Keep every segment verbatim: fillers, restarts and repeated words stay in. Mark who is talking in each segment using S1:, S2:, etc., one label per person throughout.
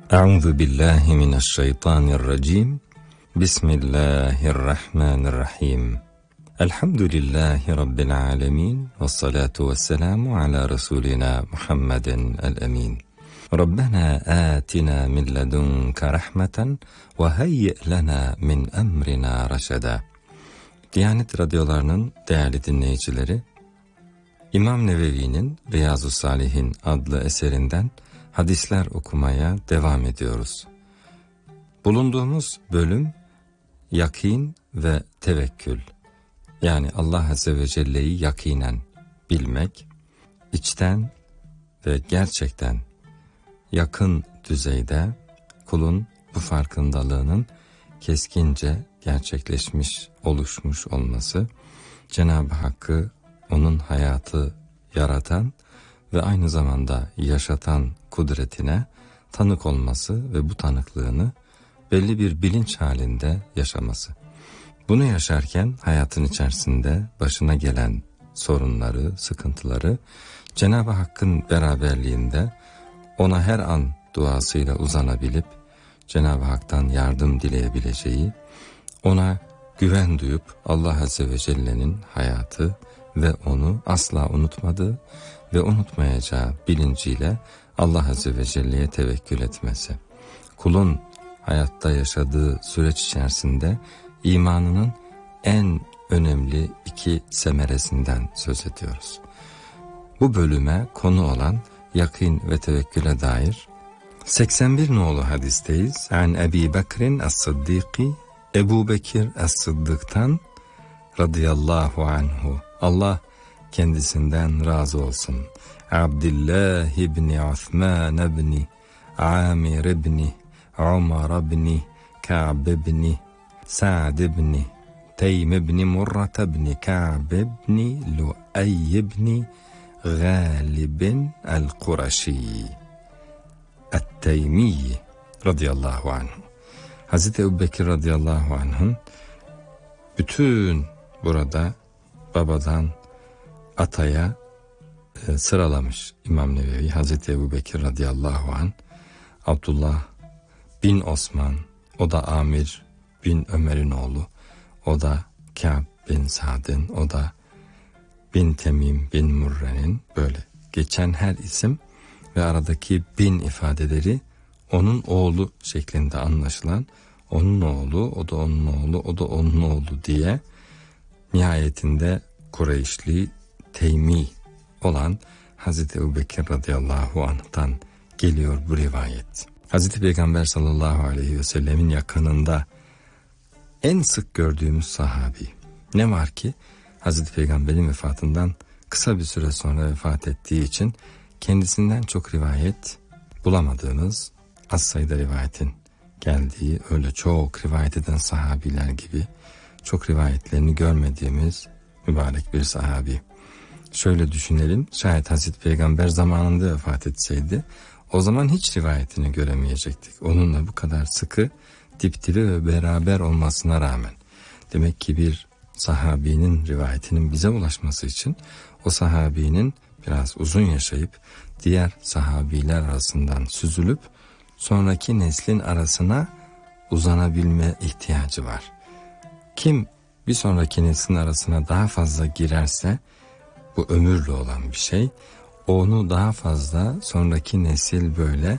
S1: Euzu billahi mineşşeytanirracim. Bismillahirrahmanirrahim. Elhamdülillahi Rabbil alemin. Vessalatu vesselamu ala Resulina Muhammedin el-emin. Rabbena atina min ledunke rahmeten ve hayyi lena min emrina raşeda. Diyanet radyolarının değerli dinleyicileri, İmam Nevevi'nin Riyazu Salihin adlı eserinden hadisler okumaya devam ediyoruz. Bulunduğumuz bölüm yakin ve tevekkül. Yani Allah Azze ve Celle'yi yakinen bilmek, içten ve gerçekten yakın düzeyde kulun bu farkındalığının keskince gerçekleşmiş, oluşmuş olması, Cenab-ı Hakk'ı, onun hayatı yaratan ve aynı zamanda yaşatan kudretine tanık olması ve bu tanıklığını belli bir bilinç halinde yaşaması. Bunu yaşarken hayatın içerisinde başına gelen sorunları, sıkıntıları Cenab-ı Hakk'ın beraberliğinde ona her an duasıyla uzanabilip Cenab-ı Hak'tan yardım dileyebileceği, ona güven duyup Allah Azze ve Celle'nin hayatı ve onu asla unutmadığı ve unutmayacağı bilinciyle Allah Azze ve Celle'ye tevekkül etmesi. Kulun hayatta yaşadığı süreç içerisinde imanının en önemli iki semeresinden söz ediyoruz. Bu bölüme konu olan yakin ve tevekküle dair seksen bir nolu hadisteyiz. An Ebi Bekir'in Es-Sıddiki, Ebu Bekir Es-Sıddık'tan radıyallahu anhu, Allah kendisinden razı olsun. Abdullah ibn Osman ibn Amir ibn Umar ibn Ka'b ibn Sa'd ibn Teym ibn Murrah ibn Ka'b ibn Lu'ay ibn Galib el-Kureşi et-Teymi radıyallahu anh. Hazreti Ebu Bekir radıyallahu anh'ın bütün burada babadan ataya e, sıralamış İmam Nevevi. Hazreti Ebu Bekir radıyallahu anh, Abdullah bin Osman, o da Amir bin Ömer'in oğlu, o da Ka'b bin Sa'd'ın, o da bin Temim bin Murre'nin, böyle geçen her isim ve aradaki bin ifadeleri onun oğlu şeklinde anlaşılan, onun oğlu, o da onun oğlu, o da onun oğlu diye nihayetinde Kureyşli, Teymi olan Hazreti Ebu Bekir radıyallahu anh'tan geliyor bu rivayet. Hazreti Peygamber sallallahu aleyhi ve sellemin yakınında en sık gördüğümüz sahabi. Ne var ki Hazreti Peygamber'in vefatından kısa bir süre sonra vefat ettiği için kendisinden çok rivayet bulamadığımız, az sayıda rivayetin geldiği, öyle çok rivayet eden sahabiler gibi çok rivayetlerini görmediğimiz mübarek bir sahabi. Şöyle düşünelim, şayet Hazreti Peygamber zamanında vefat etseydi o zaman hiç rivayetini göremeyecektik. Onunla bu kadar sıkı, dipdiri ve beraber olmasına rağmen. Demek ki bir sahabinin rivayetinin bize ulaşması için o sahabinin biraz uzun yaşayıp diğer sahabiler arasından süzülüp sonraki neslin arasına uzanabilme ihtiyacı var. Kim bir sonraki neslin arasına daha fazla girerse, bu ömürlü olan bir şey, onu daha fazla sonraki nesil böyle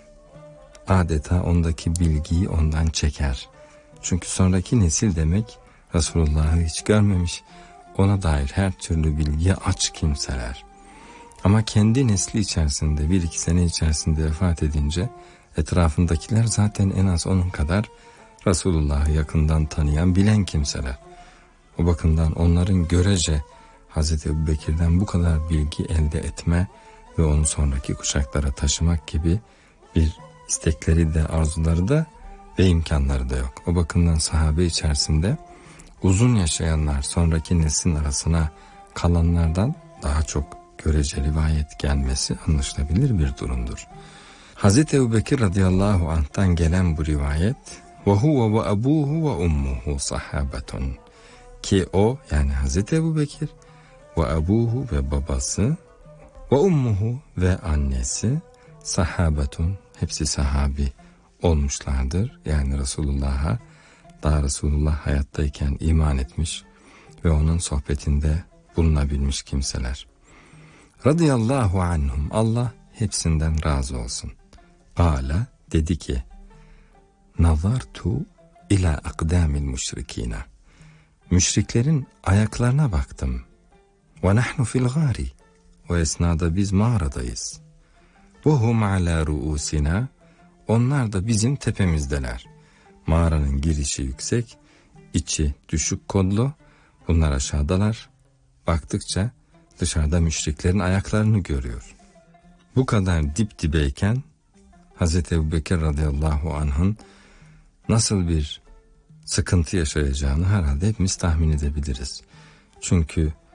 S1: adeta ondaki bilgiyi ondan çeker. Çünkü sonraki nesil demek Resulullah'ı hiç görmemiş, ona dair her türlü bilgiye aç kimseler. Ama kendi nesli içerisinde bir iki sene içerisinde vefat edince etrafındakiler zaten en az onun kadar Resulullah'ı yakından tanıyan, bilen kimseler. O bakımdan onların görece Hazreti Ebu Bekir'den bu kadar bilgi elde etme ve onu sonraki kuşaklara taşımak gibi bir istekleri de, arzuları da ve imkanları da yok. O bakımdan sahabe içerisinde uzun yaşayanlar sonraki neslin arasına kalanlardan daha çok görece rivayet gelmesi anlaşılabilir bir durumdur. Hazreti Ebu Bekir radıyallahu anh'tan gelen bu rivayet ve huve ve abuhu ve ummuhu sahabetun, ki o, yani Hazreti Ebu Bekir ve abuhu ve babası ve ummuhu ve annesi sahabetun, hepsi sahabi olmuşlardır. Yani Resulullah'a, daha Resulullah hayattayken iman etmiş ve onun sohbetinde bulunabilmiş kimseler. Radıyallahu anhum, Allah hepsinden razı olsun. Kâle, dedi ki, nazartu ila akdamil müşrikina. Müşriklerin ayaklarına baktım. Ve nahnu fil gâri. O esnada biz mağaradayız. Ve hum ala ruusina. Onlar da bizim tepemizdeler. Mağaranın girişi yüksek, içi düşük kodlu. Bunlar aşağıdalar. Baktıkça dışarıda müşriklerin ayaklarını görüyor. Bu kadar dip dibeyken Hazreti Ebubekir radıyallahu anh'ın nasıl bir sıkıntı yaşayacağını herhalde hepimiz tahmin edebiliriz. Çünkü